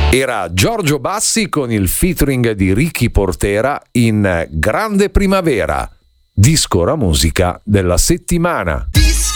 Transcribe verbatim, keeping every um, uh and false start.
Era Giorgio Bassi con il featuring di Ricky Portera in Grande Primavera, disco ora musica della settimana.